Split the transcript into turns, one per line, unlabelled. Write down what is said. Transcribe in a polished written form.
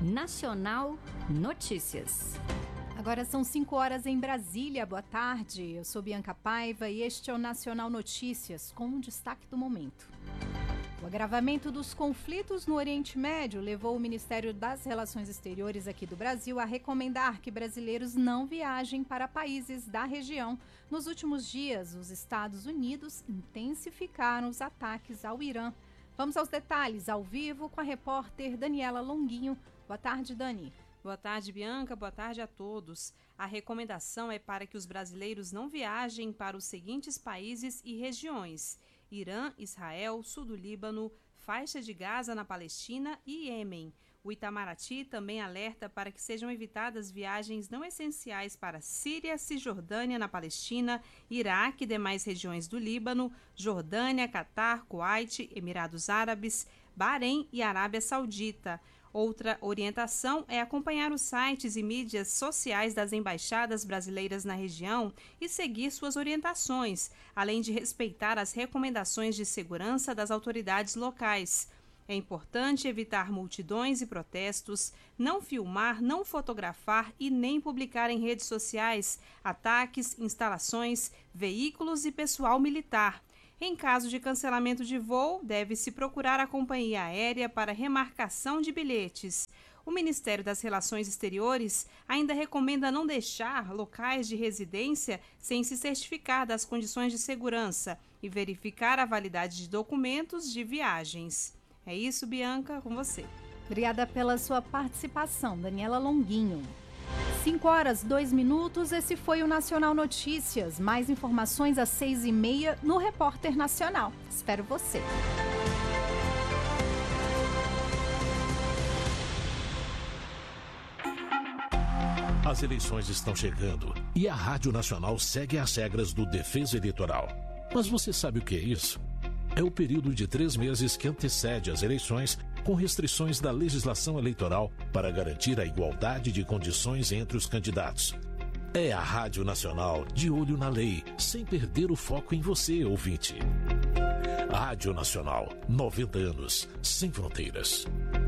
Nacional Notícias.
Agora são 5 horas em Brasília. Boa tarde, eu sou Bianca Paiva e este é o Nacional Notícias, com um destaque do momento. O agravamento dos conflitos no Oriente Médio levou o Ministério das Relações Exteriores aqui do Brasil a recomendar que brasileiros não viajem para países da região. Nos últimos dias, os Estados Unidos intensificaram os ataques ao Irã. Vamos aos detalhes, ao vivo, com a repórter Daniela Longuinho. Boa tarde, Dani.
Boa tarde, Bianca. Boa tarde a todos. A recomendação é para que os brasileiros não viajem para os seguintes países e regiões: Irã, Israel, sul do Líbano, faixa de Gaza na Palestina e Iêmen. O Itamaraty também alerta para que sejam evitadas viagens não essenciais para Síria, Cisjordânia na Palestina, Iraque e demais regiões do Líbano, Jordânia, Catar, Kuwait, Emirados Árabes, Bahrein e Arábia Saudita. Outra orientação é acompanhar os sites e mídias sociais das embaixadas brasileiras na região e seguir suas orientações, além de respeitar as recomendações de segurança das autoridades locais. É importante evitar multidões e protestos, não filmar, não fotografar e nem publicar em redes sociais ataques, instalações, veículos e pessoal militar. Em caso de cancelamento de voo, deve-se procurar a companhia aérea para remarcação de bilhetes. O Ministério das Relações Exteriores ainda recomenda não deixar locais de residência sem se certificar das condições de segurança e verificar a validade de documentos de viagens. É isso, Bianca, com você.
Obrigada pela sua participação, Daniela Longuinho. 5 horas, 2 minutos, esse foi o Nacional Notícias. Mais informações às 6h30 no Repórter Nacional. Espero você.
As eleições estão chegando e a Rádio Nacional segue as regras do Defesa Eleitoral. Mas você sabe o que é isso? É o período de 3 meses que antecede as eleições, com restrições da legislação eleitoral para garantir a igualdade de condições entre os candidatos. É a Rádio Nacional de olho na lei, sem perder o foco em você, ouvinte. Rádio Nacional, 90 anos, sem fronteiras.